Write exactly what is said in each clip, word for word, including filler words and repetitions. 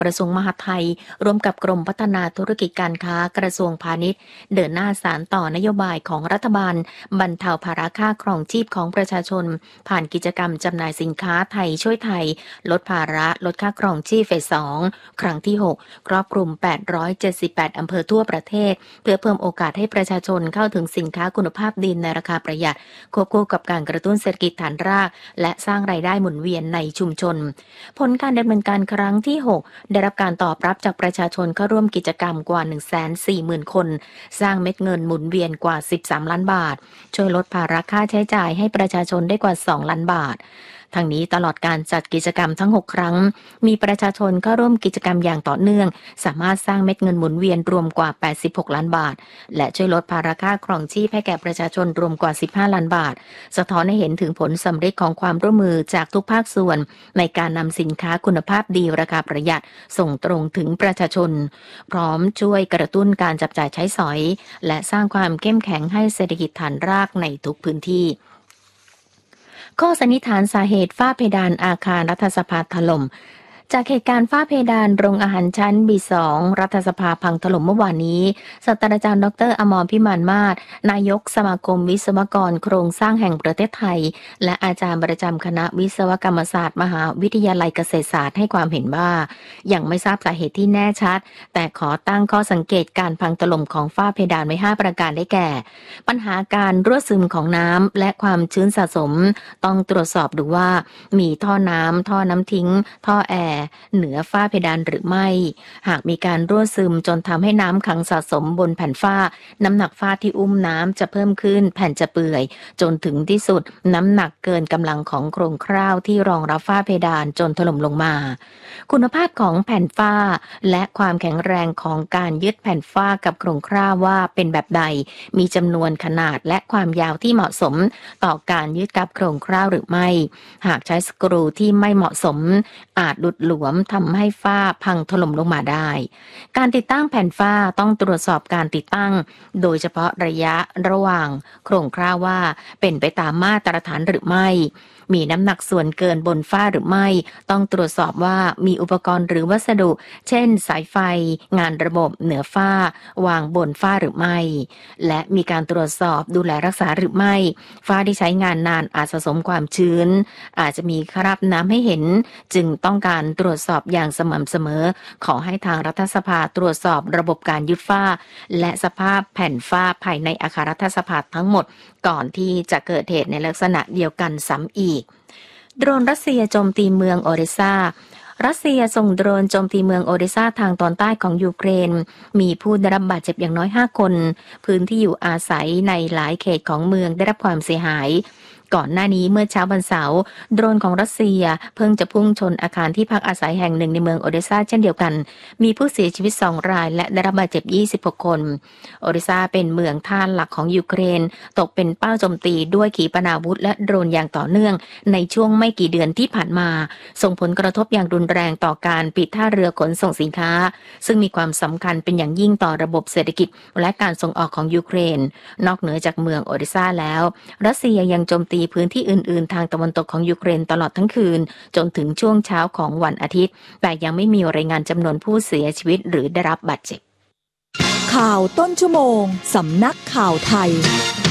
กระทรวงมหาดไทยร่วมกับกรมพัฒนาธุรกิจการค้ากระทรวงพาณิชย์เดินหน้าสานต่อนโยบายของรัฐบาลบรรเทาภาระค่าครองชีพของประชาชนผ่านกิจกรรมจำหน่ายสินค้าไทยช่วยไทยลดภาระลดค่าครองชีพเฟสสองครั้งที่หกครอบคลุมแปดร้อยเจ็ดสิบแปดอำเภอทั่วประเทศเพื่อเพิ่มโอกาสให้ประชาชนเข้าถึงสินค้าคุณภาพดีในราคาประหยัดควบคู่กับการกระตุ้นเศรษฐกิจฐานรากและสร้างรายได้หมุนเวียนในชุมชนผลการดำเนินการครั้งที่หกได้รับการตอบรับจากประชาชนเข้าร่วมกิจกรรมกว่า หนึ่งแสนสี่หมื่น คนสร้างเม็ดเงินหมุนเวียนกว่าสิบสามล้านบาทช่วยลดภาระค่าใช้จ่ายให้ประชาชนได้กว่าสองล้านบาททั้งนี้ตลอดการจัดกิจกรรมทั้งหกครั้งมีประชาชนเข้าร่วมกิจกรรมอย่างต่อเนื่องสามารถสร้างเม็ดเงินหมุนเวียนรวมกว่าแปดสิบหกล้านบาทและช่วยลดภาระค่าครองชีพให้แก่ประชาชนรวมกว่าสิบห้าล้านบาทสะท้อนให้เห็นถึงผลสำเร็จของความร่วมมือจากทุกภาคส่วนในการนำสินค้าคุณภาพดีราคาประหยัดส่งตรงถึงประชาชนพร้อมช่วยกระตุ้นการจับจ่ายใช้สอยและสร้างความเข้มแข็งให้เศรษฐกิจฐานรากในทุกพื้นที่ข้อสันนิษฐานสาเหตุฝ้าเพดานอาคารรัฐสภาถล่มจากเหตุการณ์ฝ้าเพดานโรงอาหารชั้น บี สอง รัฐสภาพังถล่มเมื่อวานนี้ศาสตราจารย์ดรอมรพิมานมาศนายกสมาคมวิศวกรโครงสร้างแห่งประเทศไทยและอาจารย์ประจำคณะวิศวกรรมศาสตร์มหาวิทยาลัยเกษตรศาสตร์ให้ความเห็นว่ายังไม่ทราบสาเหตุที่แน่ชัดแต่ขอตั้งข้อสังเกตการพังถล่มของฝ้าเพดานไว้ห้าประการได้แก่ปัญหาการรั่วซึมของน้ำและความชื้นสะสมต้องตรวจสอบดูว่ามีท่อน้ำท่อน้ำทิ้งท่อแอร์เหนือฝ้าเพดานหรือไม่หากมีการรั่วซึมจนทำให้น้ำขังสะสมบนแผ่นฝ้าน้ำหนักฝ้าที่อุ้มน้ำจะเพิ่มขึ้นแผ่นจะเปื่อยจนถึงที่สุดน้ำหนักเกินกำลังของโครงคร่าวที่รองรับฝ้าเพดานจนถล่มลงมาคุณภาพของแผ่นฝ้าและความแข็งแรงของการยึดแผ่นฝ้ากับโครงคร่าวว่าเป็นแบบใดมีจำนวนขนาดและความยาวที่เหมาะสมต่อการยึดกับโครงคร่าวหรือไม่หากใช้สกรูที่ไม่เหมาะสมอาจหลุดหลวมทำให้ฝ้าพังถล่มลงมาได้การติดตั้งแผ่นฝ้าต้องตรวจสอบการติดตั้งโดยเฉพาะระยะระหว่างโครงคร่าวว่าเป็นไปตามมาตรฐานหรือไม่มีน้ำหนักส่วนเกินบนฝ้าหรือไม่ต้องตรวจสอบว่ามีอุปกรณ์หรือวัสดุเช่นสายไฟงานระบบเหนือฝ้าวางบนฝ้าหรือไม่และมีการตรวจสอบดูแลรักษาหรือไม่ฝ้าที่ใช้งานนานอาจสะสมความชื้นอาจจะมีคราบน้ำให้เห็นจึงต้องการตรวจสอบอย่างสม่ำเสมอขอให้ทางรัฐสภาตรวจสอบระบบการยึดฝ้าและสภาพแผ่นฝ้าภายในอาคารรัฐสภาทั้งหมดก่อนที่จะเกิดเหตุในลักษณะเดียวกันซ้ำอีกโดรนรัสเซียโจมตีเมืองโอเดซารัสเซียส่งโดรนโจมตีเมืองโอเดซาทางตอนใต้ของยูเครนมีผู้ได้รับบาดเจ็บอย่างน้อยห้าคนพื้นที่อยู่อาศัยในหลายเขตของเมืองได้รับความเสียหายก่อนหน้านี้เมื่อเช้าวันเสาร์โดรนของรัสเซียเพิ่งจะพุ่งชนอาคารที่พักอาศัยแห่งหนึ่งในเมืองโอเดซาเช่นเดียวกันมีผู้เสียชีวิตสองรายและได้รับบาดเจ็บยี่สิบหกคนโอเดซาเป็นเมืองท่าหลักของยูเครนตกเป็นเป้าโจมตีด้วยขีปนาวุธและโดรนอย่างต่อเนื่องในช่วงไม่กี่เดือนที่ผ่านมาส่งผลกระทบอย่างรุนแรงต่อการปิดท่าเรือขนส่งสินค้าซึ่งมีความสำคัญเป็นอย่างยิ่งต่อระบบเศรษฐกิจและการส่งออกของยูเครนนอกเหนือจากเมืองโอเดซาแล้วรัสเซียยังโจมตีพื้นที่อื่นๆทางตะวันตกของยูเครนตลอดทั้งคืนจนถึงช่วงเช้าของวันอาทิตย์แต่ยังไม่มีรายงานจำนวนผู้เสียชีวิตหรือได้รับบาดเจ็บข่าวต้นชั่วโมงสำนักข่าวไทย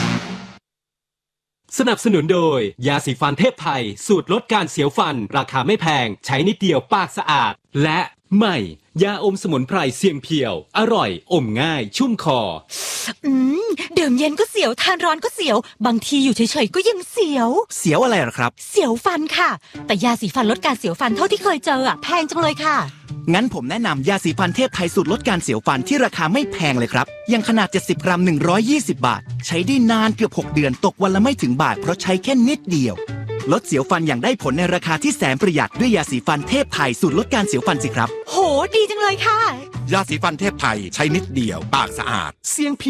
สนับสนุนโดยยาสีฟันเทพไทยสูตรลดการเสียวฟันราคาไม่แพงใช้นิดเดียวปากสะอาดและใหม่ยาอมสมุนไพรเสียงเพียวอร่อยอมง่ายชุ่มคออืมดื่มเย็นก็เสียวทานร้อนก็เสียวบางทีอยู่เฉยๆก็ยังเสียวเสียวอะไรหรอครับเสียวฟันค่ะแต่ยาสีฟันลดการเสียวฟันเท่าที่เคยเจออ่ะแพงจังเลยค่ะงั้นผมแนะนำยาสีฟันเทพไทยสูตรลดการเสียวฟันที่ราคาไม่แพงเลยครับยังขนาดเจ็ดสิบกรัมหนึ่งร้อยยี่สิบบาทใช้ได้นานเกือบหกเดือนตกวันละไม่ถึงบาทเพราะใช้แค่นิดเดียวลดเสียวฟันอย่างได้ผลในราคาที่แสนประหยัดด้วยยาสีฟันเทพไทยสูตรลดการเสียวฟันสิครับโหดีจังเลยค่ะยาสีฟันเทพไทยใช้นิดเดียวปากสะอาดเสียง